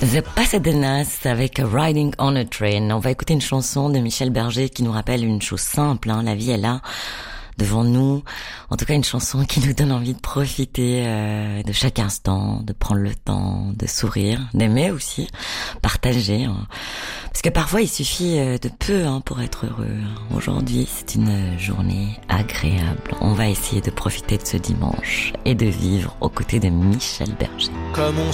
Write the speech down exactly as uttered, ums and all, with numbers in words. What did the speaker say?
The Pasadenas avec Riding on a Train. On va écouter une chanson de Michel Berger qui nous rappelle une chose simple, hein. La vie est là, devant nous. En tout cas, une chanson qui nous donne envie de profiter euh, de chaque instant, de prendre le temps, de sourire, d'aimer aussi, partager. Hein. Parce que parfois, il suffit de peu hein, pour être heureux. Aujourd'hui, c'est une journée agréable. On va essayer de profiter de ce dimanche et de vivre aux côtés de Michel Berger. Comme on